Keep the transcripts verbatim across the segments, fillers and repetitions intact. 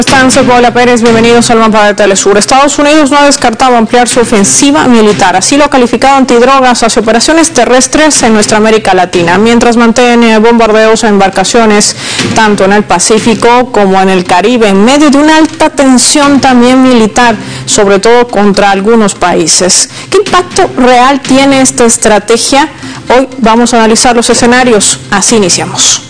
Están Paula Pérez, bienvenidos al mapa de Telesur. Estados Unidos no ha descartado ampliar su ofensiva militar, así lo ha calificado antidrogas hacia operaciones terrestres en nuestra América Latina, mientras mantiene bombardeos a embarcaciones tanto en el Pacífico como en el Caribe, en medio de una alta tensión también militar, sobre todo contra algunos países. ¿Qué impacto real tiene esta estrategia? Hoy vamos a analizar los escenarios, así iniciamos.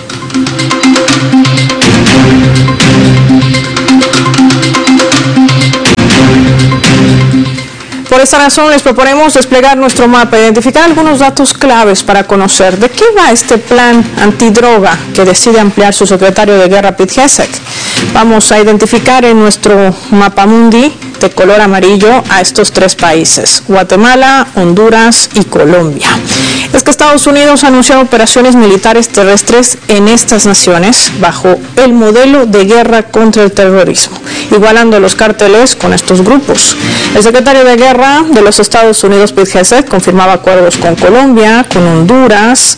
Por esta razón les proponemos desplegar nuestro mapa, identificar algunos datos claves para conocer de qué va este plan antidroga que decide ampliar su secretario de Guerra, Pete Hegseth. Vamos a identificar en nuestro mapa mundi de color amarillo a estos tres países: Guatemala, Honduras y Colombia. Es que Estados Unidos ha anunciado operaciones militares terrestres en estas naciones bajo el modelo de guerra contra el terrorismo, igualando los cárteles con estos grupos. El secretario de Guerra de los Estados Unidos, Pete Hegseth, confirmaba acuerdos con Colombia, con Honduras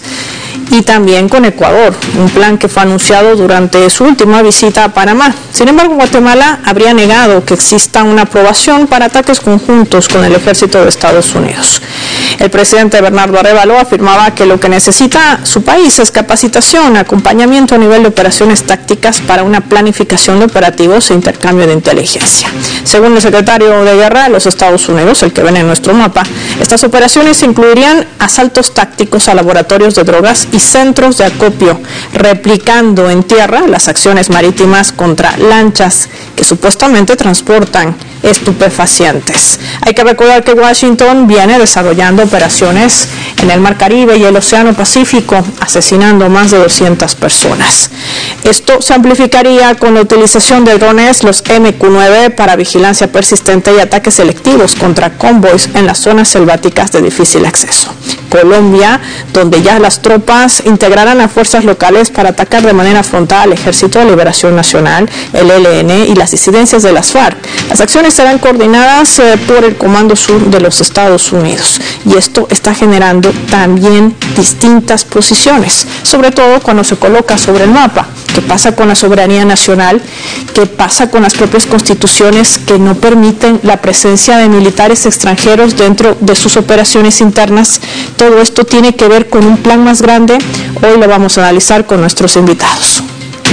y también con Ecuador, un plan que fue anunciado durante su última visita a Panamá. Sin embargo, Guatemala habría negado que exista una aprobación para ataques conjuntos con el ejército de Estados Unidos. El presidente Bernardo Arévalo afirmaba que lo que necesita su país es capacitación, acompañamiento a nivel de operaciones tácticas para una planificación de operativos e intercambio de inteligencia. Según el secretario de Guerra de los Estados Unidos, el que ven en nuestro mapa, estas operaciones incluirían asaltos tácticos a laboratorios de drogas y centros de acopio, replicando en tierra las acciones marítimas contra lanchas que supuestamente transportan estupefacientes. Hay que recordar que Washington viene desarrollando operaciones en el Mar Caribe y el Océano Pacífico, asesinando más de doscientas personas. Esto se amplificaría con la utilización de drones, los M Q nueve, para vigilancia persistente y ataques selectivos contra convoys en las zonas selváticas de difícil acceso. Colombia, donde ya las tropas integrarán a fuerzas locales para atacar de manera frontal al Ejército de Liberación Nacional, el E L N, y las disidencias de las FARC. Las acciones serán coordinadas eh, por el Comando Sur de los Estados Unidos, y esto está generando también distintas posiciones, sobre todo cuando se coloca sobre el mapa. ¿Qué pasa con la soberanía nacional? ¿Qué pasa con las propias constituciones que no permiten la presencia de militares extranjeros dentro de sus operaciones internas? Todo esto tiene que ver con un plan más grande. Hoy lo vamos a analizar con nuestros invitados.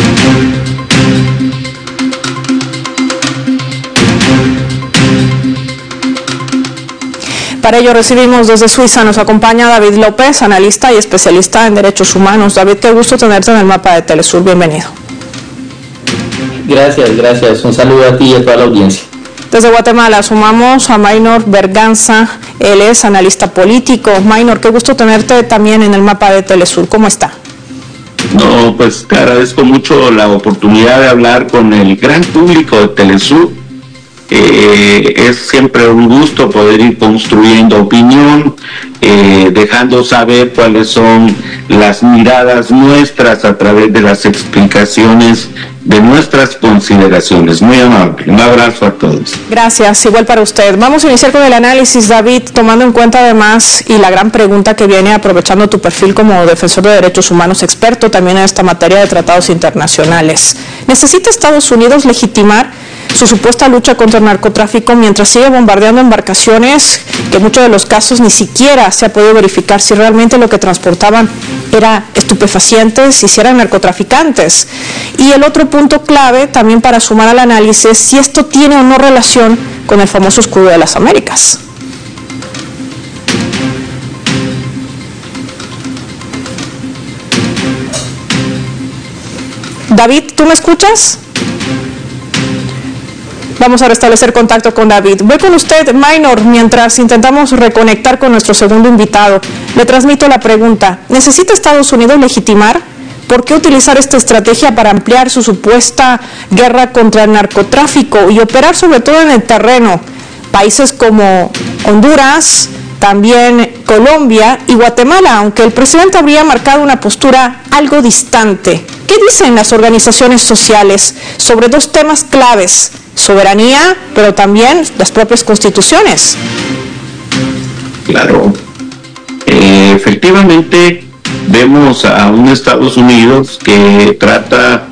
Para ello recibimos desde Suiza, nos acompaña David López, analista y especialista en derechos humanos. David, qué gusto tenerte en el mapa de Telesur, bienvenido. Gracias, gracias. Un saludo a ti y a toda la audiencia. Desde Guatemala sumamos a Maynor Berganza, él es analista político. Maynor, qué gusto tenerte también en el mapa de Telesur, ¿cómo está? No, pues te agradezco mucho la oportunidad de hablar con el gran público de Telesur. Eh, es siempre un gusto poder ir construyendo opinión, eh, dejando saber cuáles son las miradas nuestras a través de las explicaciones de nuestras consideraciones. Muy amable. Un abrazo a todos. Gracias, igual para usted. Vamos a iniciar con el análisis, David, tomando en cuenta además y la gran pregunta que viene aprovechando tu perfil como defensor de derechos humanos, experto también en esta materia de tratados internacionales. ¿Necesita Estados Unidos legitimar su supuesta lucha contra el narcotráfico mientras sigue bombardeando embarcaciones que en muchos de los casos ni siquiera se ha podido verificar si realmente lo que transportaban era estupefacientes y si eran narcotraficantes? Y el otro punto clave también para sumar al análisis, si esto tiene o no relación con el famoso escudo de las Américas. David, ¿tú me escuchas? Vamos a restablecer contacto con David. Voy con usted, Maynor, mientras intentamos reconectar con nuestro segundo invitado. Le transmito la pregunta: ¿necesita Estados Unidos legitimar? ¿Por qué utilizar esta estrategia para ampliar su supuesta guerra contra el narcotráfico y operar sobre todo en el terreno? Países como Honduras, también Colombia y Guatemala, aunque el presidente habría marcado una postura algo distante. ¿Qué dicen las organizaciones sociales sobre dos temas claves? Soberanía, pero también las propias constituciones. Claro. Eh, efectivamente, vemos a un Estados Unidos que trata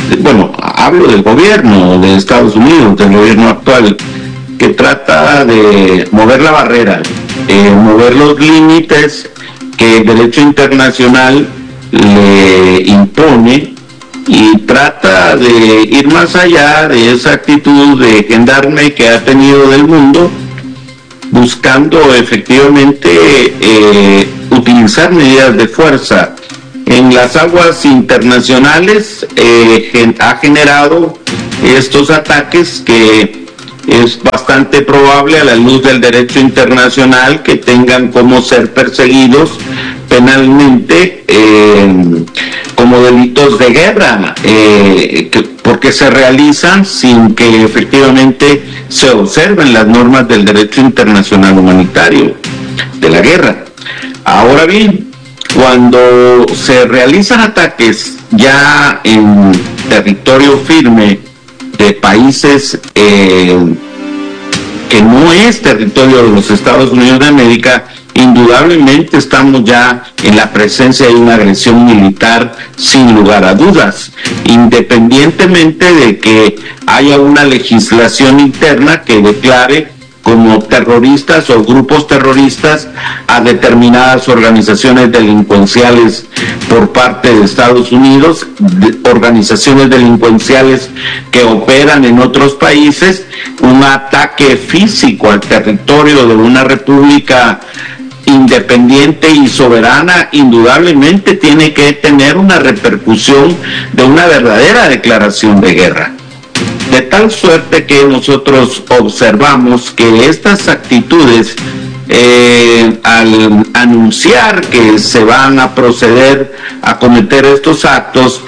bueno, hablo del gobierno de Estados Unidos, del gobierno actual, que trata de mover la barrera, eh, mover los límites que el derecho internacional le impone, y trata de ir más allá de esa actitud de gendarme que ha tenido del mundo, buscando efectivamente eh, utilizar medidas de fuerza. En las aguas internacionales eh, ha generado estos ataques que es bastante probable, a la luz del derecho internacional, que tengan como ser perseguidos penalmente eh, como delitos de guerra, eh, que, porque se realizan sin que efectivamente se observen las normas del derecho internacional humanitario de la guerra. Ahora bien, cuando se realizan ataques ya en territorio firme de países eh, que no es territorio de los Estados Unidos de América, indudablemente estamos ya en la presencia de una agresión militar sin lugar a dudas, independientemente de que haya una legislación interna que declare como terroristas o grupos terroristas a determinadas organizaciones delincuenciales por parte de Estados Unidos, de organizaciones delincuenciales que operan en otros países. Un ataque físico al territorio de una república independiente y soberana indudablemente tiene que tener una repercusión de una verdadera declaración de guerra. De tal suerte que nosotros observamos que estas actitudes, eh, al anunciar que se van a proceder a cometer estos actos,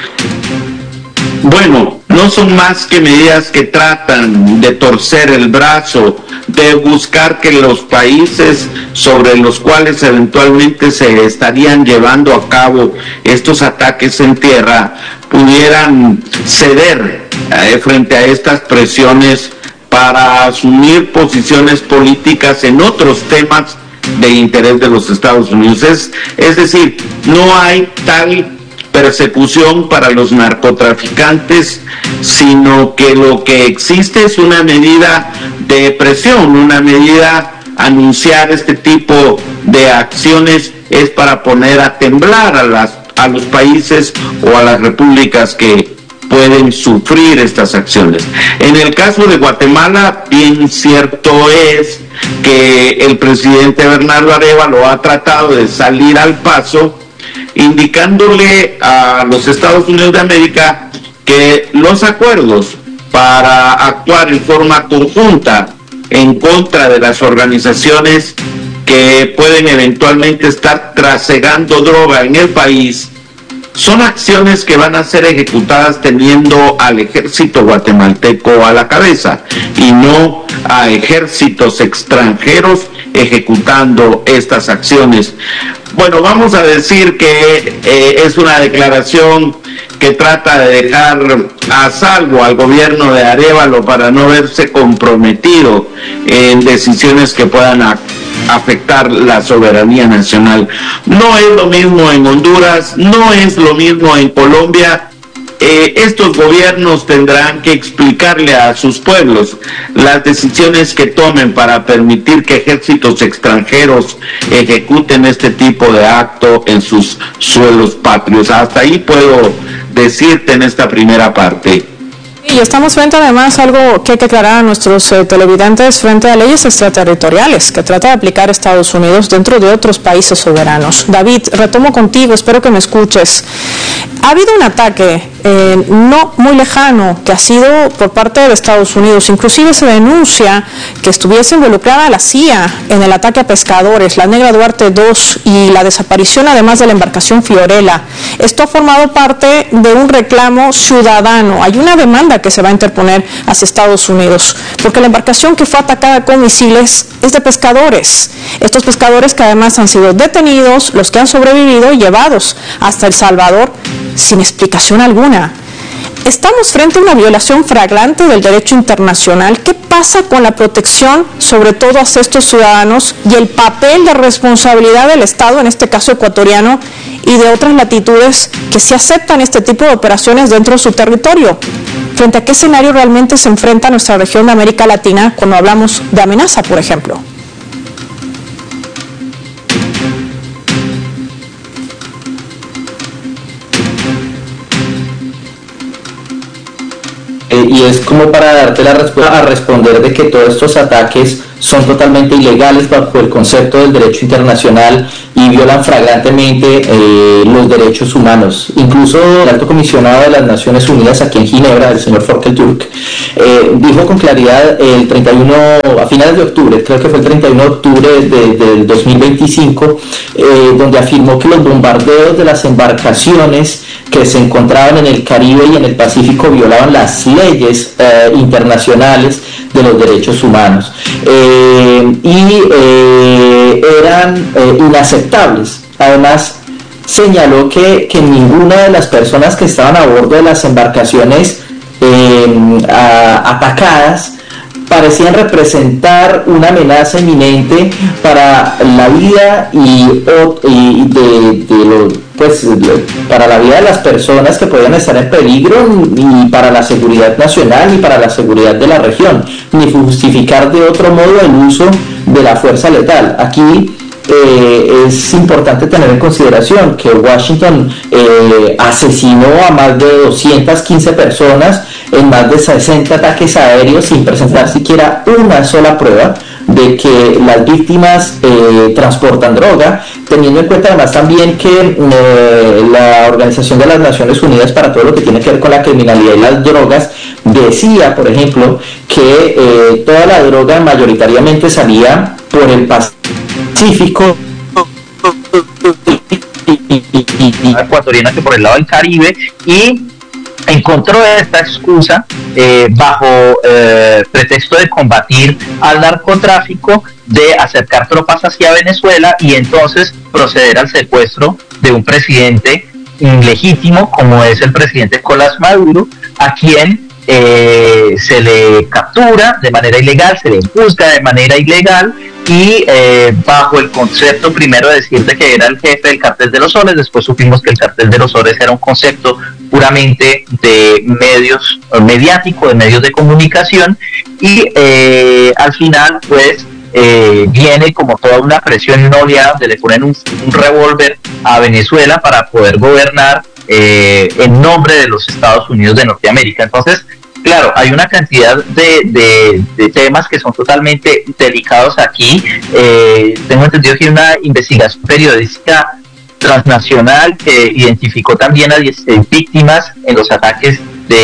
bueno, no son más que medidas que tratan de torcer el brazo, de buscar que los países sobre los cuales eventualmente se estarían llevando a cabo estos ataques en tierra pudieran ceder eh, frente a estas presiones para asumir posiciones políticas en otros temas de interés de los Estados Unidos. Es, es decir, no hay tal persecución para los narcotraficantes, sino que lo que existe es una medida de presión, una medida, anunciar este tipo de acciones es para poner a temblar a, las, a los países o a las repúblicas que pueden sufrir estas acciones. En el caso de Guatemala, bien cierto es que el presidente Bernardo Arévalo ha tratado de salir al paso, indicándole a los Estados Unidos de América que los acuerdos para actuar en forma conjunta en contra de las organizaciones que pueden eventualmente estar trasegando droga en el país son acciones que van a ser ejecutadas teniendo al ejército guatemalteco a la cabeza y no a ejércitos extranjeros ejecutando estas acciones. Bueno, vamos a decir que eh, es una declaración que trata de dejar a salvo al gobierno de Arévalo para no verse comprometido en decisiones que puedan a, afectar la soberanía nacional. No es lo mismo en Honduras, no es lo mismo en Colombia. Eh, estos gobiernos tendrán que explicarle a sus pueblos las decisiones que tomen para permitir que ejércitos extranjeros ejecuten este tipo de acto en sus suelos patrios. Hasta ahí puedo decirte en esta primera parte. Y estamos frente además a algo que hay que aclarar a nuestros eh, televidentes frente a leyes extraterritoriales que trata de aplicar Estados Unidos dentro de otros países soberanos. David, retomo contigo, espero que me escuches. Ha habido un ataque eh, no muy lejano que ha sido por parte de Estados Unidos. Inclusive se denuncia que estuviese involucrada la C I A en el ataque a pescadores, la Negra Duarte dos y la desaparición además de la embarcación Fiorella. Esto ha formado parte de un reclamo ciudadano. Hay una demanda que se va a interponer hacia Estados Unidos, porque la embarcación que fue atacada con misiles es de pescadores. Estos pescadores que además han sido detenidos, los que han sobrevivido, llevados hasta El Salvador sin explicación alguna. Estamos frente a una violación flagrante del derecho internacional. ¿Qué pasa con la protección, sobre todo a estos ciudadanos, y el papel de responsabilidad del Estado, en este caso ecuatoriano, y de otras latitudes que sí aceptan este tipo de operaciones dentro de su territorio? ¿Frente a qué escenario realmente se enfrenta nuestra región de América Latina cuando hablamos de amenaza, por ejemplo? Y es como para darte la respuesta a responder de que todos estos ataques son totalmente ilegales bajo el concepto del derecho internacional y violan flagrantemente eh, los derechos humanos. Incluso el alto comisionado de las Naciones Unidas aquí en Ginebra, el señor Volker Türk, eh, dijo con claridad el treinta y uno, a finales de octubre, creo que fue el treinta y uno de octubre de, del dos mil veinticinco, eh, donde afirmó que los bombardeos de las embarcaciones que se encontraban en el Caribe y en el Pacífico violaban las leyes eh, internacionales de los derechos humanos eh, y eh, eran eh, inaceptables. Además, señaló que, que ninguna de las personas que estaban a bordo de las embarcaciones eh, a, atacadas parecían representar una amenaza inminente para la vida y, y de, de los, pues, para la vida de las personas que podían estar en peligro, ni para la seguridad nacional ni para la seguridad de la región, ni justificar de otro modo el uso de la fuerza letal. Aquí Eh, es importante tener en consideración que Washington eh, asesinó a más de doscientas quince personas en más de sesenta ataques aéreos sin presentar siquiera una sola prueba de que las víctimas eh, transportan droga, teniendo en cuenta además también que eh, la Organización de las Naciones Unidas para todo lo que tiene que ver con la criminalidad y las drogas decía, por ejemplo, que eh, toda la droga mayoritariamente salía por el Pacífico ecuatoriana que por el lado del Caribe, y encontró esta excusa eh, bajo eh, pretexto de combatir al narcotráfico, de acercar tropas hacia Venezuela y entonces proceder al secuestro de un presidente ilegítimo como es el presidente Nicolás Maduro, a quien eh, se le captura de manera ilegal, se le juzga de manera ilegal y eh, bajo el concepto primero de decirte que era el jefe del cartel de los soles. Después supimos que el cartel de los soles era un concepto puramente de medios mediático, de medios de comunicación, y eh, al final pues eh, viene como toda una presión y una oleada donde le ponen un, un revólver a Venezuela para poder gobernar eh, en nombre de los Estados Unidos de Norteamérica. Entonces, claro, hay una cantidad de, de, de temas que son totalmente delicados aquí. Eh, tengo entendido que hay una investigación periodística transnacional que identificó también a diez víctimas en los ataques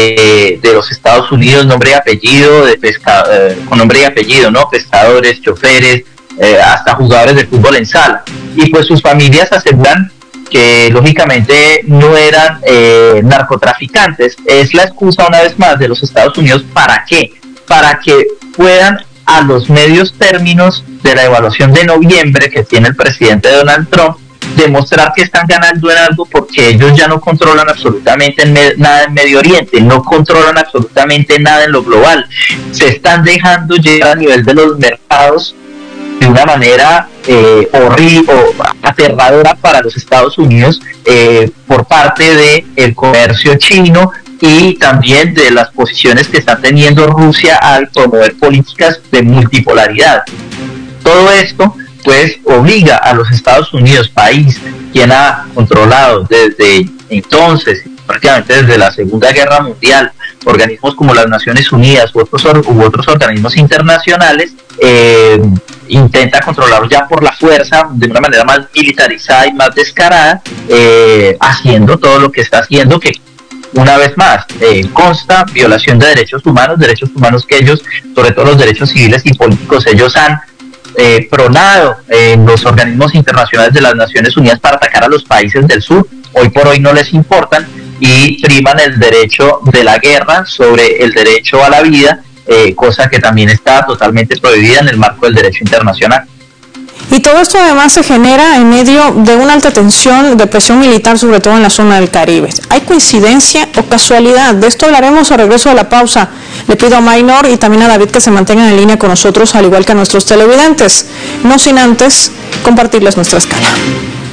de, de los Estados Unidos, nombre y apellido, de pesca, eh, con nombre y apellido, ¿no? Pescadores, choferes, eh, hasta jugadores de fútbol en sala. Y pues sus familias aseguran que lógicamente no eran eh, narcotraficantes. Es la excusa una vez más de los Estados Unidos. ¿Para qué? Para que puedan, a los medios términos de la evaluación de noviembre que tiene el presidente Donald Trump, demostrar que están ganando en algo, porque ellos ya no controlan absolutamente nada en Medio Oriente, no controlan absolutamente nada en lo global. Se están dejando llegar a nivel de los mercados de una manera eh, horrible o aterradora para los Estados Unidos eh, por parte del comercio chino y también de las posiciones que está teniendo Rusia al promover políticas de multipolaridad. Todo esto pues obliga a los Estados Unidos, país quien ha controlado desde entonces, prácticamente desde la Segunda Guerra Mundial, organismos como las Naciones Unidas u otros, u otros organismos internacionales, eh, intenta controlar ya por la fuerza, de una manera más militarizada y más descarada, eh, haciendo todo lo que está haciendo, que una vez más eh, consta violación de derechos humanos, derechos humanos que ellos, sobre todo los derechos civiles y políticos, ellos han eh, pronado en los organismos internacionales de las Naciones Unidas para atacar a los países del sur. Hoy por hoy no les importan y priman el derecho de la guerra sobre el derecho a la vida, eh, cosa que también está totalmente prohibida en el marco del derecho internacional. Y todo esto además se genera en medio de una alta tensión, de presión militar, sobre todo en la zona del Caribe. ¿Hay coincidencia o casualidad? De esto hablaremos al regreso de la pausa. Le pido a Maynor y también a David que se mantengan en línea con nosotros, al igual que a nuestros televidentes. No sin antes compartirles nuestra escala.